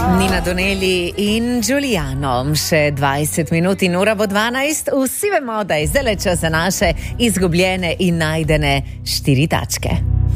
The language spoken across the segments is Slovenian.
Nina Doneli in Giuliano, še 20 minut in ura bo 12. Vsi vemo, da je zdaj čas za naše izgubljene in najdene 4 tačke.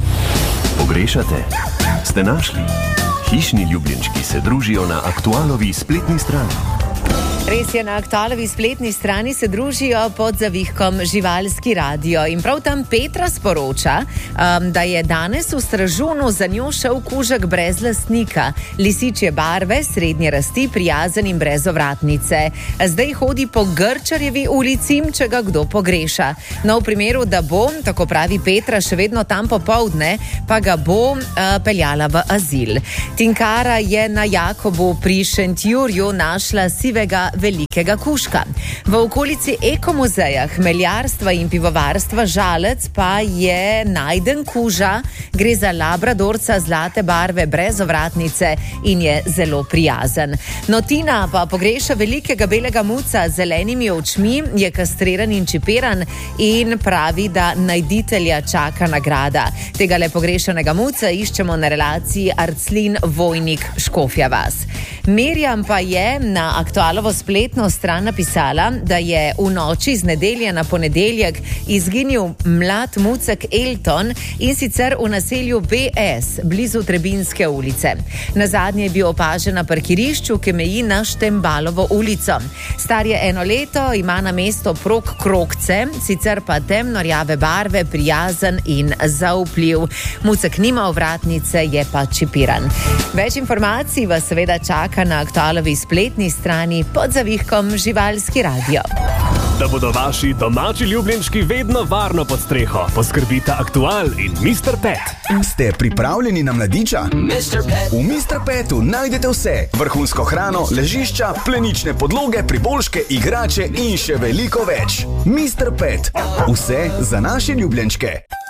Pogrešate? Ste našli? Hišni ljubljenčki se družijo na Aktualovi spletni strani. Res je, na Aktualovi spletni strani se družijo pod zavihkom Živalski radio in prav tam Petra sporoča, da je danes v Stražunu za njo šel kužek brez lastnika, lisičje barve, srednje rasti, prijazen in brez ovratnice. Zdaj hodi po Grčarjevi ulici, če ga kdo pogreša. No, v primeru, da bo, tako pravi Petra, še vedno tam popoldne, pa ga bo peljala v azil. Tinkara je na Jakobu pri Šentjurju našla sivega velikega kužka. V okolici ekomuzeja, hmeljarstva in pivovarstva Žalec pa je najden kuža. Gre za labradorca zlate barve brez ovratnice in je zelo prijazen. No, Tina pa pogreša velikega belega muca z zelenimi očmi, je kastriran in čipiran in pravi, da najditelja čaka nagrada. Tega le pogrešanega muca iščemo na relaciji Arclin-Vojnik-Škofja vas. Mirjam pa je na Aktualovo spletno stran napisala, da je v noči z nedelje na ponedeljek izginil mlad mucek Elton in sicer v naselju BS, blizu Trebinske ulice. Nazadnje je bil opažen na parkirišču, ki meji na Štembalovo ulico. Star je 1 leto, ima na mesto prok krogce, sicer pa temno-rjave barve, prijazen in zaupljiv. Mucek nima ovratnice, je pa čipiran. Več informacij vas seveda čaka na Aktualovi spletni strani pod zavihkom Živalski radio. Da bodo vaši domači ljubljenčki vedno varno pod streho, poskrbita Aktual in Mr. Pet. Ste pripravljeni na mladiča? V Mr. Petu najdete vse. Vrhunsko hrano, ležišča, plenične podloge, priboljške, igrače in še veliko več. Mr. Pet. Vse za naše ljubljenčke.